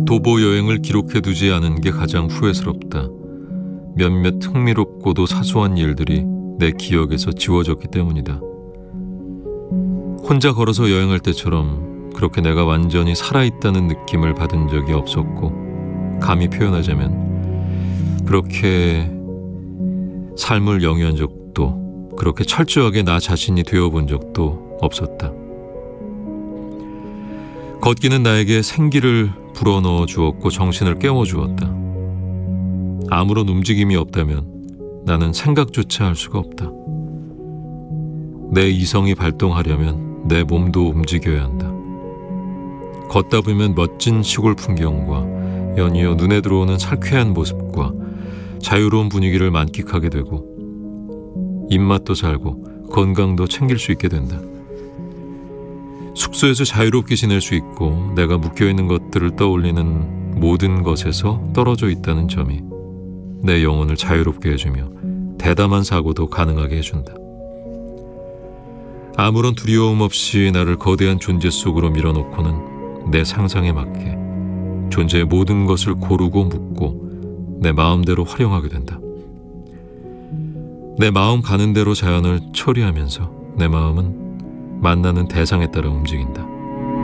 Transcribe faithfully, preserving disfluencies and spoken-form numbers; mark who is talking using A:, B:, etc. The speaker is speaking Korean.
A: 도보 여행을 기록해두지 않은 게 가장 후회스럽다. 몇몇 흥미롭고도 사소한 일들이 내 기억에서 지워졌기 때문이다. 혼자 걸어서 여행할 때처럼 그렇게 내가 완전히 살아있다는 느낌을 받은 적이 없었고, 감히 표현하자면 그렇게 삶을 영위한 적도, 그렇게 철저하게 나 자신이 되어본 적도 없었다. 걷기는 나에게 생기를 불어넣어 주었고 정신을 깨워주었다. 아무런 움직임이 없다면 나는 생각조차 할 수가 없다. 내 이성이 발동하려면 내 몸도 움직여야 한다. 걷다 보면 멋진 시골 풍경과 연이어 눈에 들어오는 상쾌한 모습과 자유로운 분위기를 만끽하게 되고 입맛도 살고 건강도 챙길 수 있게 된다. 숙소에서 자유롭게 지낼 수 있고 내가 묶여있는 것들을 떠올리는 모든 것에서 떨어져 있다는 점이 내 영혼을 자유롭게 해주며 대담한 사고도 가능하게 해준다. 아무런 두려움 없이 나를 거대한 존재 속으로 밀어넣고는 내 상상에 맞게 존재의 모든 것을 고르고 묻고 내 마음대로 활용하게 된다. 내 마음 가는 대로 자연을 처리하면서 내 마음은 만나는 대상에 따라 움직인다.